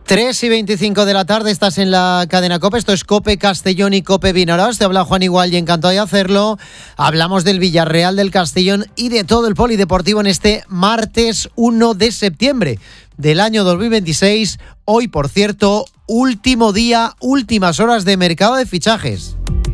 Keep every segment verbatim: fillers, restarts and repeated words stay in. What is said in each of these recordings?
tres y veinticinco de la tarde, estás en la cadena COPE, esto es COPE Castellón y COPE Vinaròs, te habla Juan Igual y encantado de hacerlo. Hablamos del Villarreal, del Castellón y de todo el polideportivo en este martes uno de septiembre del año dos mil veintiséis. Hoy, por cierto, último día, últimas horas de mercado de fichajes.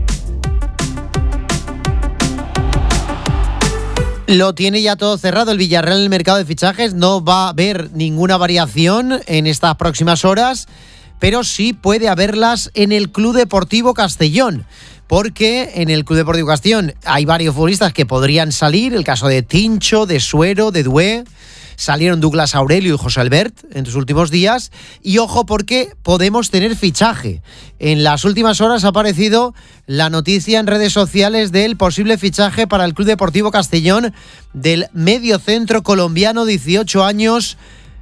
Lo tiene ya todo cerrado el Villarreal en el mercado de fichajes, no va a haber ninguna variación en estas próximas horas, pero sí puede haberlas en el Club Deportivo Castellón, porque en el Club Deportivo Castellón hay varios futbolistas que podrían salir, el caso de Tincho, de Suero, de Dué. Salieron Douglas Aurelio y José Albert en los últimos días. Y ojo, porque podemos tener fichaje. En las últimas horas ha aparecido la noticia en redes sociales del posible fichaje para el Club Deportivo Castellón del mediocentro colombiano, dieciocho años,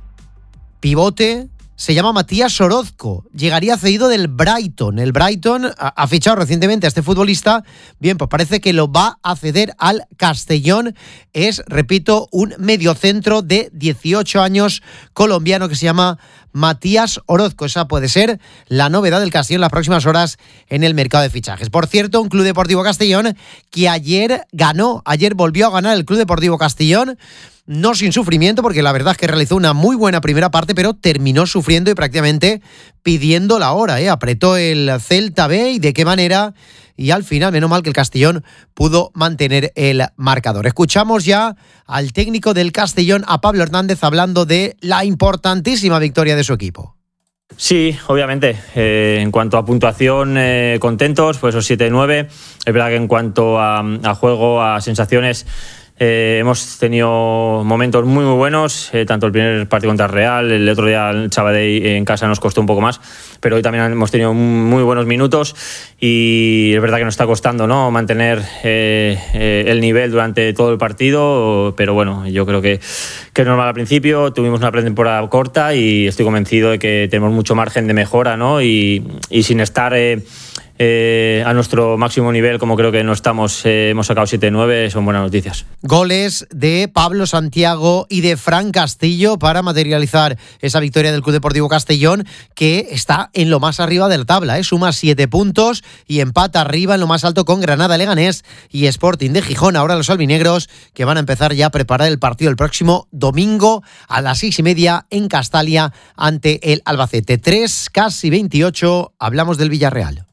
pivote. Se llama Matías Orozco, llegaría cedido del Brighton. El Brighton ha, ha fichado recientemente a este futbolista. Bien, pues parece que lo va a ceder al Castellón. Es, repito, un mediocentro de dieciocho años colombiano que se llama Matías Orozco. Esa puede ser la novedad del Castellón en las próximas horas en el mercado de fichajes. Por cierto, un Club Deportivo Castellón que ayer ganó, ayer volvió a ganar el Club Deportivo Castellón. No sin sufrimiento, porque la verdad es que realizó una muy buena primera parte, pero terminó sufriendo y prácticamente pidiendo la hora, ¿eh? Apretó el Celta B y de qué manera, y al final, menos mal que el Castellón pudo mantener el marcador. Escuchamos ya al técnico del Castellón, a Pablo Hernández, hablando de la importantísima victoria de su equipo. Sí, obviamente. Eh, en cuanto a puntuación, eh, contentos, pues esos siete nueve. Es verdad que en cuanto a, a juego, a sensaciones, Eh, hemos tenido momentos muy muy buenos, eh, tanto el primer partido contra el Real, el otro día el Sabadell en casa nos costó un poco más, pero hoy también hemos tenido muy buenos minutos y es verdad que nos está costando, ¿no?, mantener eh, eh, el nivel durante todo el partido, pero bueno, yo creo que, que es normal al principio. Tuvimos una pretemporada corta y estoy convencido de que tenemos mucho margen de mejora, ¿no?, y, y sin estar Eh, Eh, a nuestro máximo nivel, como creo que no estamos, eh, hemos sacado siete nueve, son buenas noticias. Goles de Pablo Santiago y de Fran Castillo para materializar esa victoria del Club Deportivo Castellón, que está en lo más arriba de la tabla, ¿eh? Suma siete puntos y empata arriba en lo más alto con Granada, Leganés y Sporting de Gijón. Ahora los albinegros, que van a empezar ya a preparar el partido el próximo domingo a las seis y media en Castalia ante el Albacete. tres, casi veintiocho, hablamos del Villarreal.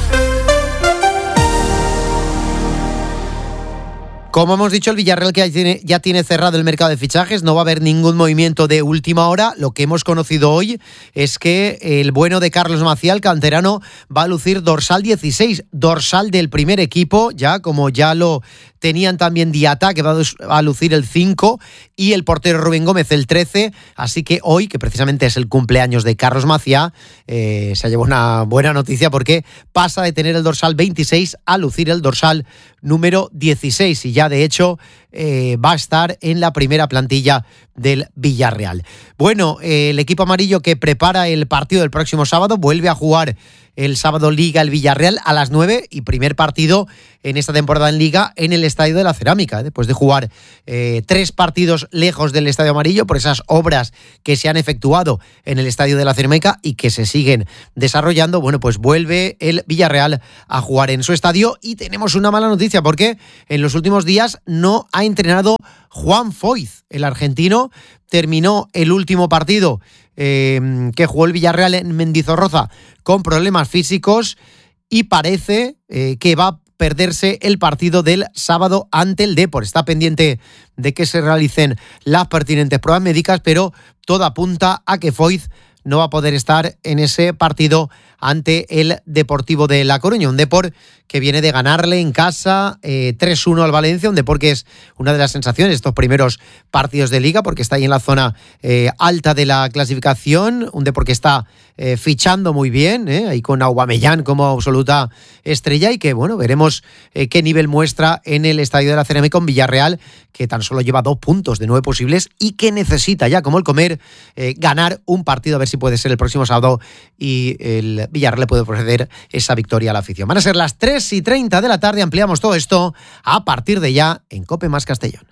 Como hemos dicho, el Villarreal que ya tiene, ya tiene cerrado el mercado de fichajes, no va a haber ningún movimiento de última hora. Lo que hemos conocido hoy es que el bueno de Carlos Maciel, canterano, va a lucir dorsal dieciséis, dorsal del primer equipo, ya como ya lo tenían también Diata, que va a lucir el cinco, y el portero Rubén Gómez el trece, así que hoy, que precisamente es el cumpleaños de Carlos Maciá, eh, se llevó una buena noticia porque pasa de tener el dorsal veintiséis a lucir el dorsal número dieciséis, y ya de hecho eh, va a estar en la primera plantilla del Villarreal. Bueno, eh, el equipo amarillo que prepara el partido del próximo sábado vuelve a jugar el sábado Liga el Villarreal a las nueve, y primer partido en esta temporada en Liga en el Estadio de la Cerámica, después de jugar eh, tres partidos lejos del Estadio Amarillo por esas obras que se han efectuado en el Estadio de la Cerámica y que se siguen desarrollando. Bueno, pues vuelve el Villarreal a jugar en su estadio, y tenemos una mala noticia porque en los últimos días no ha entrenado Juan Foyth, el argentino. Terminó el último partido eh, que jugó el Villarreal en Mendizorroza con problemas físicos, y parece eh, que va a perderse el partido del sábado ante el Depor. Está pendiente de que se realicen las pertinentes pruebas médicas, pero todo apunta a que Foyth no va a poder estar en ese partido ante el Deportivo de La Coruña, un Depor que viene de ganarle en casa eh, tres uno al Valencia, un Depor que es una de las sensaciones de estos primeros partidos de Liga, porque está ahí en la zona eh, alta de la clasificación, un Depor que está eh, fichando muy bien, eh, ahí con Aubameyang como absoluta estrella, y que bueno, veremos eh, qué nivel muestra en el Estadio de la Cerámica con Villarreal, que tan solo lleva dos puntos de nueve posibles y que necesita ya, como el comer, eh, ganar un partido, a ver si puede ser el próximo sábado, y el Villarreal le puede ofrecer esa victoria a la afición. Van a ser las tres y treinta de la tarde, ampliamos todo esto a partir de ya en COPE más Castellón.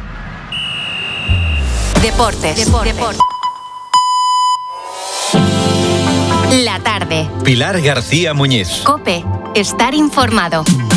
Deportes. Deportes. Deportes. Pilar García Muñiz. COPE. Estar informado.